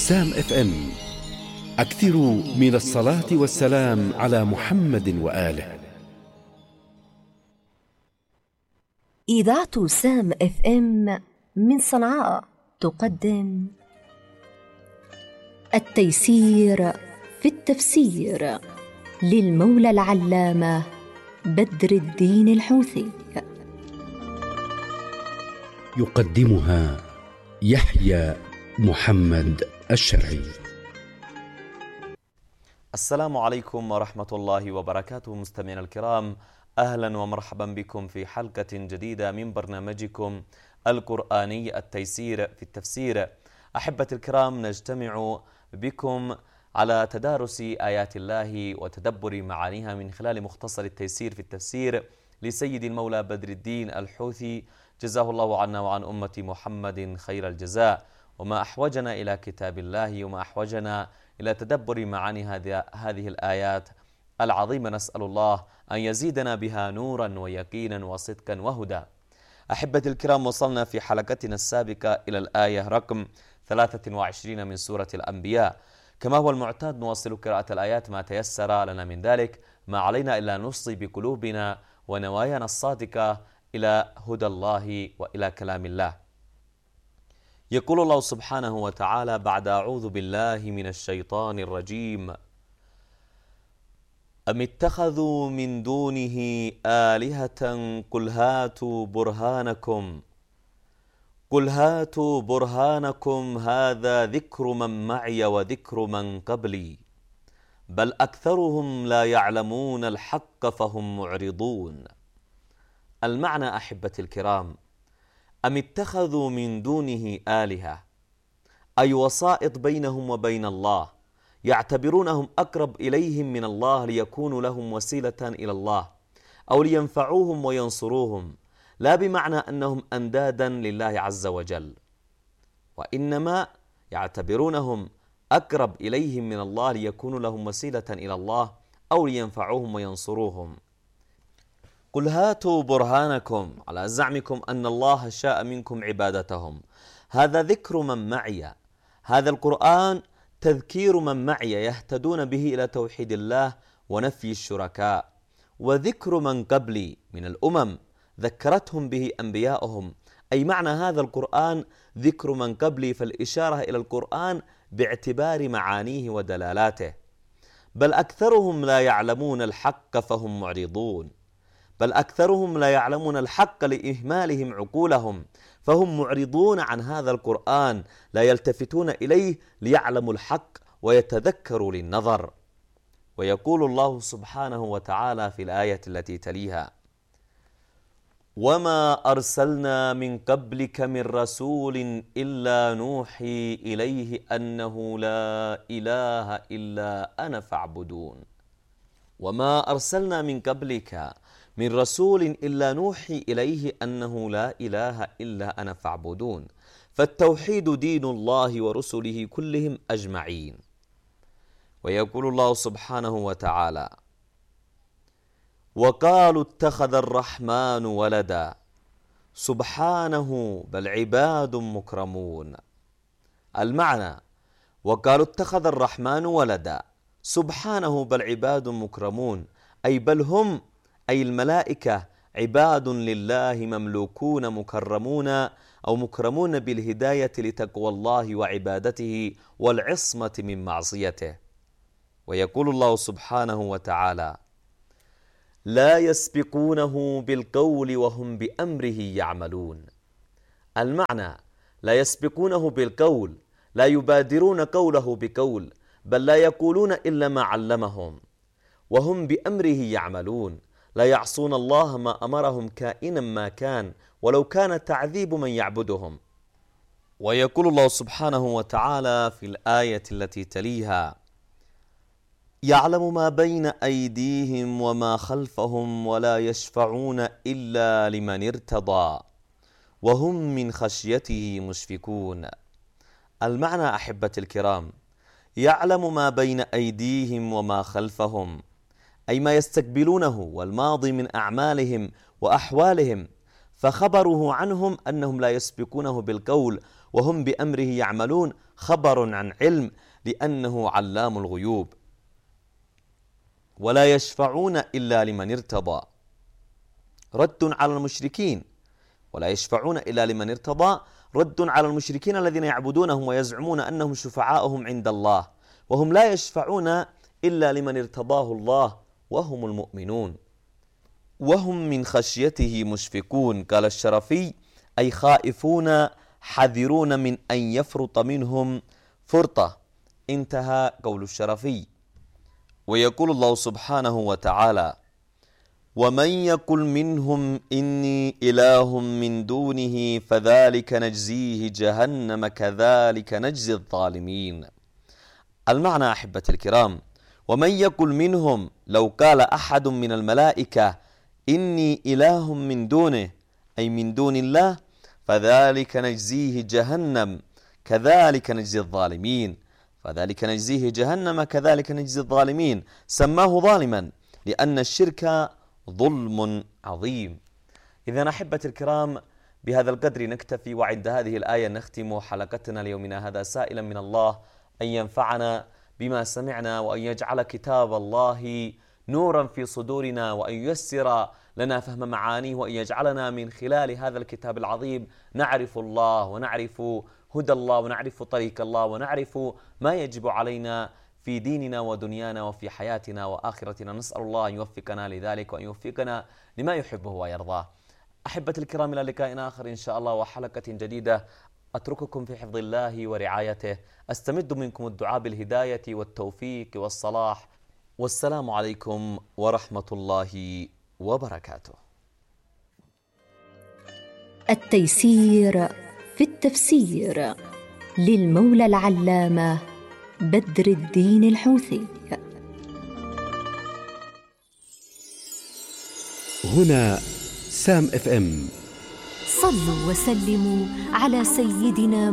سام اف ام. أكثروا من الصلاة والسلام على محمد وآله. إذاعة سام اف ام من صنعاء تقدم التيسير في التفسير للمولى العلامة بدر الدين الحوثي. يقدمها يحيى محمد الشرعي. السلام عليكم ورحمة الله وبركاته. مستمعينا الكرام، أهلا ومرحبا بكم في حلقة جديدة من برنامجكم القرآني التيسير في التفسير. أحبتي الكرام، نجتمع بكم على تدارس آيات الله وتدبر معانيها من خلال مختصر التيسير في التفسير لسيد المولى بدر الدين الحوثي، جزاه الله عنا وعن أمة محمد خير الجزاء. وما أحوجنا إلى كتاب الله وما أحوجنا إلى تدبر معاني هذه الآيات العظيمة، نسأل الله أن يزيدنا بها نورا ويقينا وصدقا وهدى. أحبتي الكرام، وصلنا في حلقتنا السابقة إلى الآية رقم 23 من سورة الأنبياء. كما هو المعتاد نواصل قراءة الآيات ما تيسر لنا من ذلك، ما علينا إلا نصغي بقلوبنا ونوايانا الصادقة إلى هدى الله وإلى كلام الله. يقول الله سبحانه وتعالى بعد أعوذ بالله من الشيطان الرجيم: أم اتخذوا من دونه آلهة قل هاتوا برهانكم هذا ذكر من معي وذكر من قبلي بل أكثرهم لا يعلمون الحق فهم معرضون. المعنى أحبتي الكرام: أم اتخذوا من دونه آلهة، أي وسائط بينهم وبين الله، يعتبرونهم أقرب إليهم من الله ليكونوا لهم وسيلة إلى الله أو لينفعوهم وينصروهم، لا بمعنى أنهم أندادا لله عز وجل، وإنما يعتبرونهم أقرب إليهم من الله ليكونوا لهم وسيلة إلى الله أو لينفعوهم وينصروهم. قل هاتوا برهانكم، على زعمكم أن الله شاء منكم عبادتهم. هذا ذكر من معي، هذا القرآن تذكير من معي يهتدون به إلى توحيد الله ونفي الشركاء. وذكر من قبلي من الأمم ذكرتهم به أنبياؤهم، أي معنى هذا القرآن ذكر من قبلي، فالإشارة إلى القرآن باعتبار معانيه ودلالاته. بل أكثرهم لا يعلمون الحق فهم معرضون، بل أكثرهم لا يعلمون الحق لإهمالهم عقولهم، فهم معرضون عن هذا القرآن، لا يلتفتون إليه ليعلموا الحق ويتذكروا للنظر. ويقول الله سبحانه وتعالى في الآية التي تليها: وما أرسلنا من قبلك من رسول إلا نوحي إليه أنه لا إله إلا أنا فاعبدون. وما أرسلنا من قبلك من رسول إلا نوحي إليه أنه لا إله إلا أنا فاعبدون، فالتوحيد دين الله ورسله كلهم أجمعين. ويقول الله سبحانه وتعالى: وقالوا اتخذ الرحمن ولدا سبحانه بل عباد مكرمون. المعنى: وقالوا اتخذ الرحمن ولدا سبحانه بل عباد مكرمون، أي بل هم، أي الملائكة، عباد لله مملوكون مكرمون أو مكرمون بالهداية لتقوى الله وعبادته والعصمة من معصيته. ويقول الله سبحانه وتعالى: لا يسبقونه بالقول وهم بأمره يعملون. المعنى: لا يسبقونه بالقول، لا يبادرون قوله بقول، بل لا يقولون إلا ما علمهم، وهم بأمره يعملون، لا يعصون الله ما أمرهم كائنا ما كان، ولو كان تعذيب من يعبدهم. ويقول الله سبحانه وتعالى في الآية التي تليها: يعلم ما بين أيديهم وما خلفهم ولا يشفعون إلا لمن ارتضى وهم من خشيته مشفقون. المعنى أحبتي الكرام: يعلم ما بين أيديهم وما خلفهم، أي ما يستقبلونه والماضي من أعمالهم وأحوالهم، فخبره عنهم أنهم لا يسبقونه بالقول وهم بأمره يعملون خبر عن علم لأنه علام الغيوب. ولا يشفعون إلا لمن ارتضى، رد على المشركين. ولا يشفعون إلا لمن ارتضى رد على المشركين الذين يعبدونهم ويزعمون أنهم شفعاؤهم عند الله، وهم لا يشفعون إلا لمن ارتضاه الله وهم المؤمنون، وهم من خشيته مشفقون. قال الشرفي: أي خائفون حذرون من أن يفرط منهم فرطة. انتهى قول الشرفي. ويقول الله سبحانه وتعالى: ومن يقل منهم إني إله من دونه فذلك نجزيه جهنم كذلك نجزي الظالمين. المعنى أحبة الكرام: ومن يقل منهم، لو قال أحد من الملائكة إني إله من دونه أي من دون الله، فذلك نجزيه جهنم كذلك نجزي الظالمين. فذلك نجزيه جهنم كذلك نجزي الظالمين، سماه ظالما لأن الشرك ظلم عظيم. إذا أحبة الكرام، بهذا القدر نكتفي، وعند هذه الآية نختم حلقتنا ليومنا هذا، سائلا من الله أن ينفعنا بما سمعنا، وأن يجعل كتاب الله نورا في صدورنا، وأن ييسر لنا فهم معانيه، وأن يجعلنا من خلال هذا الكتاب العظيم نعرف الله ونعرف هدى الله ونعرف طريق الله ونعرف ما يجب علينا في ديننا ودنيانا وفي حياتنا وآخرتنا. نسأل الله أن يوفقنا لذلك وأن يوفقنا لما يحبه ويرضاه. أحبة الكرام، إلى لقاء آخر إن شاء الله وحلقة جديدة. أترككم في حفظ الله ورعايته، أستمد منكم الدعاء بالهداية والتوفيق والصلاح، والسلام عليكم ورحمة الله وبركاته. التيسير في التفسير للمولى العلامة بدر الدين الحوثي. هنا سام FM. صلوا وسلموا على سيدنا